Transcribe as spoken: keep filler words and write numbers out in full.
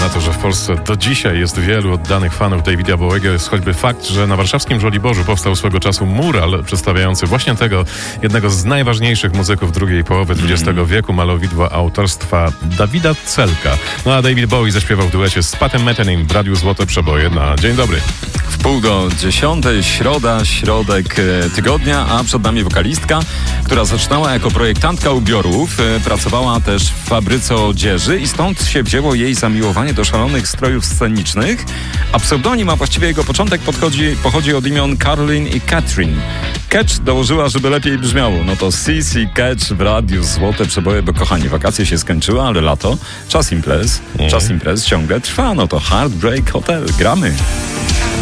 na to, że w Polsce do dzisiaj jest wielu oddanych fanów Davida Bowiego, jest choćby fakt, że na warszawskim Żoliborzu powstał swego czasu mural przedstawiający właśnie tego, jednego z najważniejszych muzyków drugiej połowy dwudziestego wieku, malowidła autorstwa Dawida Celka. No a David Bowie zaśpiewał w duecie z Patem Methenym w Radiu Złote Przeboje na Dzień Dobry. W pół do dziesiątej, środa, środek tygodnia, a przed nami wokalistka, która zaczynała jako projektantka ubiorów, pracowała też w fabryce odzieży i stąd się wzięło jej zamiłowanie do szalonych strojów scenicznych, a pseudonim, a właściwie jego początek podchodzi, pochodzi od imion Caroline i Catherine. Catch dołożyła, żeby lepiej brzmiało. No to C C Catch w Radiu Złote Przeboje, bo kochani, wakacje się skończyły, ale lato, czas imprez, mm. czas imprez ciągle trwa, no to Heartbreak Hotel, gramy.